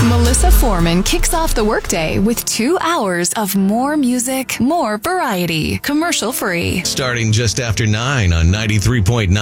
Melissa Foreman kicks off the workday with 2 hours of more music, more variety, commercial free. Starting just after 9 on 93.9